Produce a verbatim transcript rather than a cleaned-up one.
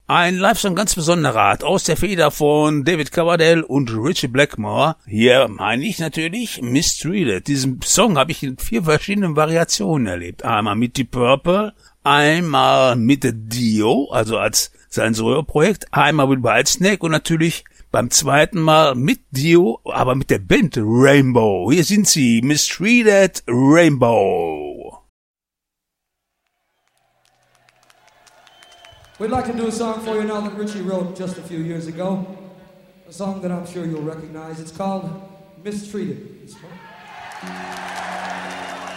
Ein Live-Song ganz besonderer Art aus der Feder von David Coverdale und Ritchie Blackmore. Hier meine ich natürlich Mistreated. Diesen Song habe ich in vier verschiedenen Variationen erlebt. Einmal mit Deep Purple, einmal mit Dio, also als sein Solo-Projekt, einmal mit Whitesnake und natürlich beim zweiten Mal mit Dio, aber mit der Band Rainbow. Hier sind sie, Mistreated Rainbow. We'd like to do a song for you now that Ritchie wrote just a few years ago. A song that I'm sure you'll recognize. It's called Mistreated.